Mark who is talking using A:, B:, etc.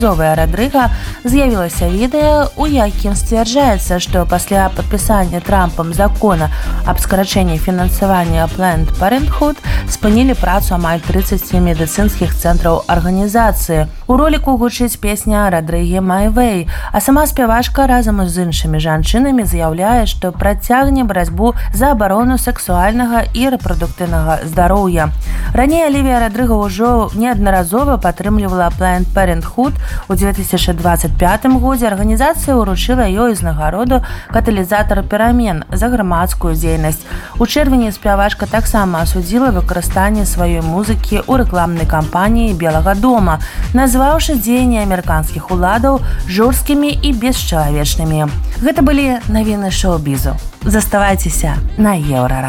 A: Радрыга з'явілася відэа, у якім сцвярджаецца, што пасля падпісання Трампам закона аб скарачэнні фінансавання Planned Parenthood спынілі працу амаль 30 медыцынскіх цэнтраў арганізацыі. У роліку гучыць песня Радрыгі «My Way», а сама спявачка разам з іншымі жанчынамі заяўляе, што працягне барацьбу за абарону сексуальнага і рэпрадуктыўнага здароўя. Раней Алівія Радрыга ўжо неаднаразова падтрымлівала Planned Parenthood. У 2025 годзе арганізацыя ўручыла ёй узнагароду «Каталізатар перамен» за грамадскую дзейнасць. У чэрвені спявачка таксама асудзіла выкарыстанне сваёй музыкі ў рэкламнай кампаніі Белага дома, назваўшы дзеянні амерыканскіх уладаў жорсткімі і бесчалавечнымі. Гэта былі навіны шоу-бізу. Заставайцеся на Еўрарадыё.